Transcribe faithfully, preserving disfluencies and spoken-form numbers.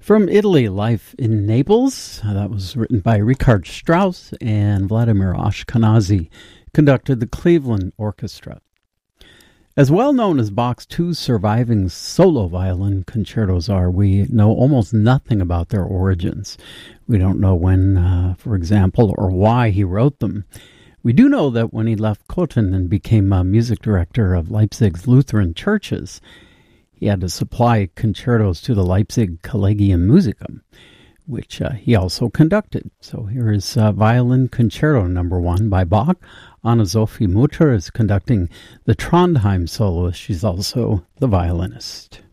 From Italy, Life in Naples. Uh, that was written by Richard Strauss, and Vladimir Ashkenazy conducted the Cleveland Orchestra. As well known as Bach's two surviving solo violin concertos are, we know almost nothing about their origins. We don't know when, uh, for example, or why he wrote them. We do know that when he left Cothen and became a music director of Leipzig's Lutheran churches, he had to supply concertos to the Leipzig Collegium Musicum, which uh, he also conducted. So here is uh, Violin Concerto Number One by Bach. Anna-Sophie Mutter is conducting the Trondheim soloist. She's also the violinist.